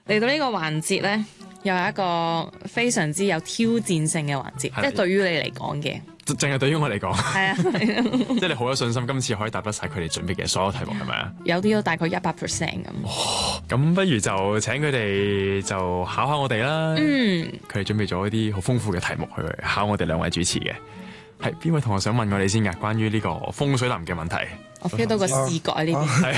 嚟到呢個環節咧，又係一個非常之有挑戰性嘅環節，即係對於你嚟講嘅。 淨係對於我嚟講， 係啊， 即係你好有信心，今次可以答得晒佢哋準備嘅所有題目，係咪啊？ 有啲都大概100% 咁。 咁不如就請佢哋就考下我哋啦。佢哋準備咗一啲好豐富嘅題目去考我哋兩位主持嘅。係邊位同學想問我哋先㗎？關於呢個風水林嘅問題， 我 feel 到個視覺喺呢邊。 係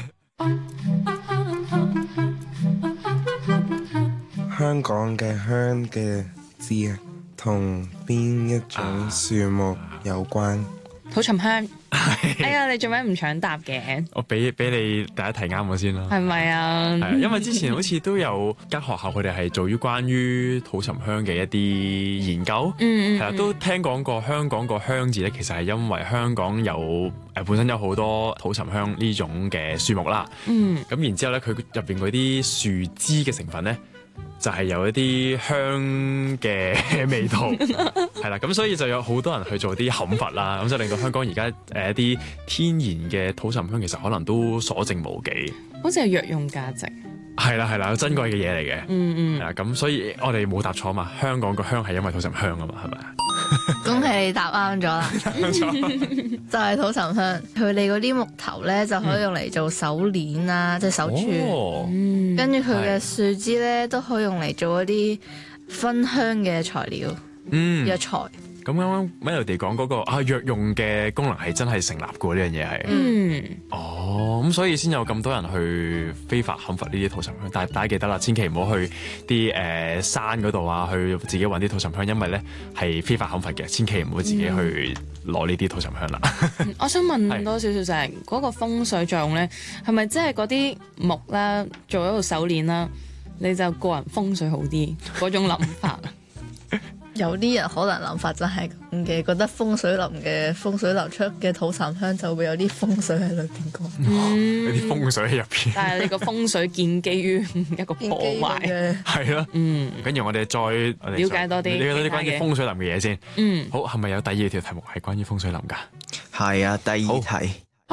香港嘅香嘅字啊，同邊一種樹木有關？ 土沉香。哎呀，你做咩唔搶答嘅？ 我俾你第一題啱我先啦。 係咪啊？ 係啊，因為之前好似都有間學校佢哋係做於關於土沉香嘅一啲研究。係啊，都聽講過香港個香字咧，其實係因為香港有本身有好多土沉香呢種嘅樹木啦。咁然之後咧，佢入邊嗰啲樹枝嘅成分咧，就係有一啲香嘅味道，係啦，咁所以就有好多人去做啲砍伐啦，咁就令到香港而家一啲天然嘅土沉香其實可能都所剩無幾， 好似係藥用價值。 係啦，珍貴嘅嘢嚟嘅，係啦，咁所以我哋冇答錯嘛，香港個香係因為土沉香啊嘛，係咪啊？ 恭喜你答啱咗啦，就係土沉香。佢哋嗰啲木頭咧就可以用嚟做手鏈啦，即係手串。跟住佢嘅樹枝咧都可以用嚟做一啲熏香嘅材料，藥材。 咁啱啱 Melody 講嗰個藥用嘅功能係真係成立嘅呢樣嘢係。咁所以先有咁多人去非法砍伐呢啲土沉香，但係大家記得啦，千祈唔好去啲山嗰度啊，去自己揾啲土沉香，因為咧係非法砍伐嘅，千祈唔好自己去攞呢啲土沉香啦。 我想問多少少就係嗰個風水作用咧，係咪即係嗰啲木啦做一個手鏈啦，你就個人風水好啲嗰種諗法？ 有啲人可能諗法真係咁嘅，覺得風水林嘅風水流出嘅土沉香就會有啲風水喺裏邊講， 有啲風水喺入邊。 但係你個風水建基於一個破壞嘅， 係咯。跟住我哋再了解多啲， 了解多啲關於風水林嘅嘢先。好，係咪有第二條題目係關於風水林㗎？ 係啊，第二題。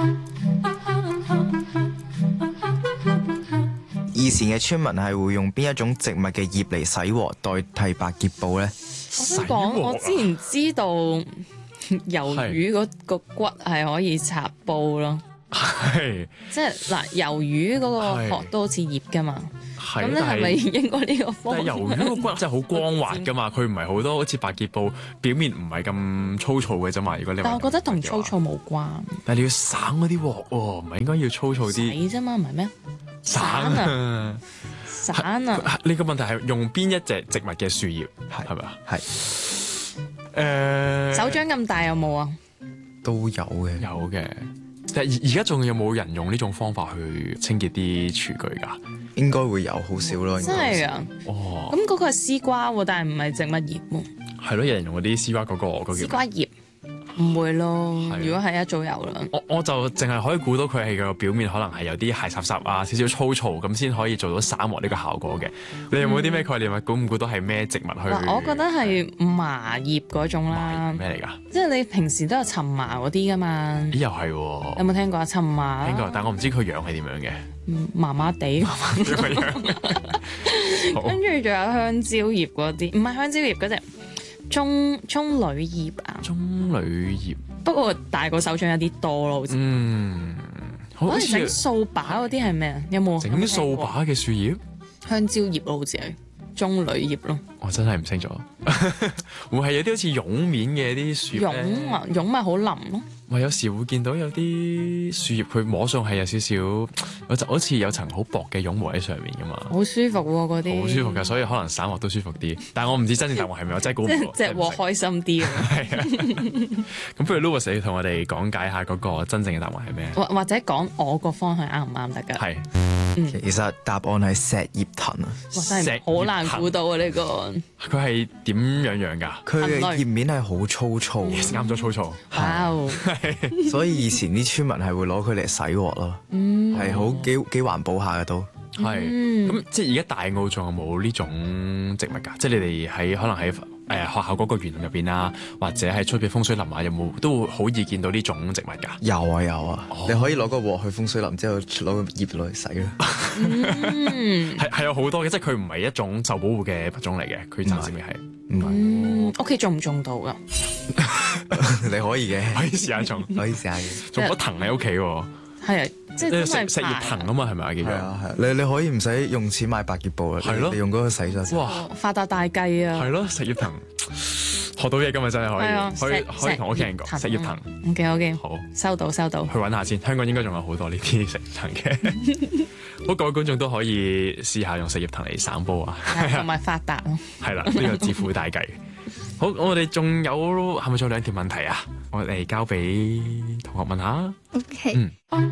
以前嘅村民係會用邊一種植物嘅葉嚟洗鑊代替白潔布咧？ 我想講，我之前知道魷魚嗰個骨係可以插布咯， 係即係嗱，魷魚嗰個殼都好似葉噶嘛，咁你係咪應該呢個方法？ 但係魷魚個骨真係好光滑噶嘛，佢唔係好多好似白潔布表面唔係咁粗糙嘅啫嘛。如果你但我覺得同粗糙冇關。 但係你要省嗰啲鑊喎，唔係應該要粗糙啲？ 洗啫嘛，唔係咩？ 省啊！ 散啊！ 你個問題係用邊一隻植物嘅樹葉係咪啊？ 係手掌咁大有冇啊？ 都有嘅， 有嘅。但係而家仲有冇人用呢種方法去清潔啲廚具㗎？ 應該會有，好少咯。 真係啊！ 哦， 咁嗰個係絲瓜喎，但係唔係植物葉喎。 係咯，有人用嗰啲絲瓜嗰個絲瓜葉。唔會咯，如果係一早有啦。 我就淨係可以估到佢係個表面可能係有啲鞋雜雜啊，少少粗糙咁先可以做到散鑊呢個效果嘅。你有冇啲咩概念啊？估唔估到係咩植物去？ 我覺得係麻葉嗰種啦。 咩嚟㗎？ 即係你平時都有蕁麻嗰啲㗎嘛？ 咦，又係喎。 有冇聽過啊？蕁麻聽過，但我唔知佢樣係點樣嘅。 麻麻地。跟住仲有香蕉葉嗰啲，唔係香蕉葉嗰隻。棕櫚葉啊， 棕櫚葉， 不過大個手掌有啲多咯，好似。好似整掃把嗰啲係咩啊？有冇整掃把嘅樹葉？ 香蕉葉咯，好似係棕櫚葉咯。 我真係唔清楚，會係有啲好似絨面嘅啲樹葉。 絨啊，絨咪好腍咯。 我有時會見到有啲樹葉，佢摸上係有少少，好似有層好薄嘅絨毛喺上面噶嘛。 好舒服喎，嗰啲。 好舒服㗎，所以可能散鑊都舒服啲。但係我唔知真正答案係咪，我真係估唔到。 隻鑊開心啲。 係啊。咁不如 Louis 你同我哋講解下嗰個真正嘅答案係咩？ 或者講我個方向啱唔啱得㗎？ 係。 其實答案係石葉藤啊。 真係好難估到啊！呢個。 佢係點樣㗎？ 佢嘅葉面係好粗糙。 啱咗粗糙。 哇！ 所以以前啲村民係會攞佢嚟洗鑊咯，係好幾環保下嘅都。 係咁，即係而家大澳仲有冇呢種植物㗎？即係你哋喺可能喺學校嗰個園林入邊啊，或者喺出邊風水林啊，有冇都會好易見到呢種植物㗎？ 有啊有啊，你可以攞個鑊去風水林之後攞個葉落去洗咯。 係有好多嘅，即係佢唔係一種受保護嘅物種嚟嘅，佢暫時未係。 唔係， 屋企種唔種到㗎？ 你可以嘅， 可以試下種， 可以試下嘅。 種棵藤喺屋企喎。 係啊，即係真係石葉藤啊嘛，係咪啊？叫做係啊係啊，你可以唔使用錢買百葉布啊， 係咯你用嗰個洗咗。 哇， 發達大計啊！ 係咯，石葉藤學到嘢今日真係係啊可以同屋企人講石葉藤。 OK， 好， 收到。 去揾下先，香港應該仲有好多呢啲石葉藤嘅。好，各位觀眾都可以試下用石葉藤嚟散煲啊， 同埋發達咯。 係啦，呢個致富大計。好，我哋仲有係咪仲有2條問題啊？我哋交俾同學問下。 OK。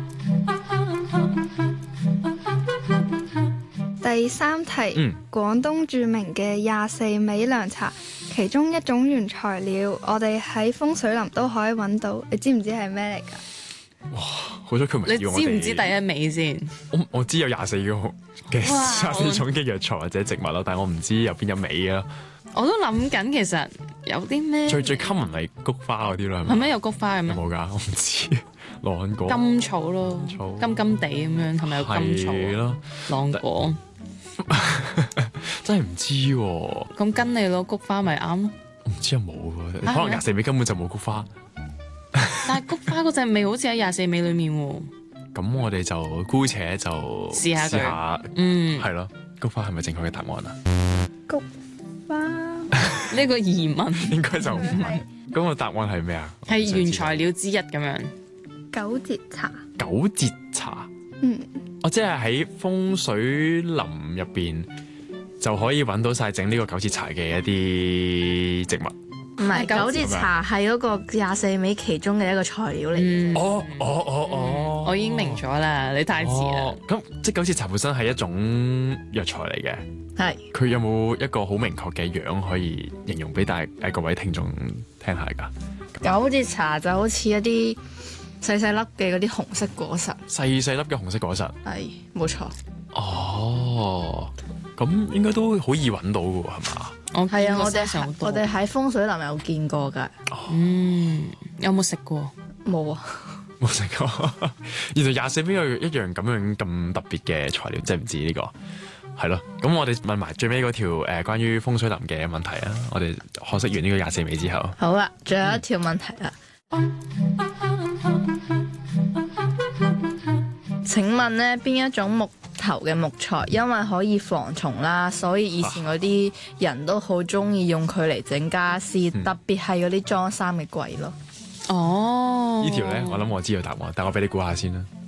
第3題，廣東著名嘅24味涼茶，其中一種原材料，我哋喺風水林都可以揾到，你知唔知係咩嚟㗎？ 哇！好彩佢唔係要我哋。 你知唔知第一味先？ 我知有24種嘅藥材或者植物咯，但係我唔知有邊一味啊。 我都諗緊，其實有啲咩最 common 係菊花嗰啲啦， 係咪有菊花嘅咩？ 有冇㗎？我唔知。浪果、 甘草咯，金金地咁樣，係咪有甘草咯？ 浪果真係唔知喎。 咁跟你咯，菊花咪啱咯。 我唔知有冇喎，可能24味根本就冇菊花。 但係菊花嗰隻味好似喺24味裡面喎。 咁我哋就姑且就試下佢。 係咯，菊花係咪正確嘅答案啊？ 菊花呢個疑問應該就唔係。咁個答案係咩啊？ 係原材料之一咁樣。 九節茶。 九節茶。我即係喺風水林入邊就可以揾到晒整呢個九節茶嘅一啲植物。 唔係，九節茶係嗰個24味其中嘅一個材料嚟。 我已經明咗啦，你太遲啦。 咁即係九節茶本身係一種藥材嚟嘅。 係。佢有冇一個好明確嘅樣可以形容俾各位聽眾聽下㗎？ 九節茶就好似一啲細細粒嘅嗰啲紅色果實。 細細粒嘅紅色果實。 係，冇錯。 咁應該都好易揾到嘅喎，係嘛？ 係啊，我哋喺風水林有見過㗎。 有冇食過？ 冇啊， 冇食過。原來24味有一樣咁特別嘅材料，真係唔知呢個。係咯，咁我哋問埋最尾嗰條關於風水林嘅問題啊！我哋學識完呢個24味之後， 好啦，仲有一條問題啦。請問呢邊一種木頭嘅木材，因為可以防蟲啦，所以以前嗰啲人都好中意用佢嚟整家私，特別係嗰啲裝衫嘅櫃咯。 呢條咧，我諗我知道答案，但我俾你估下先啦。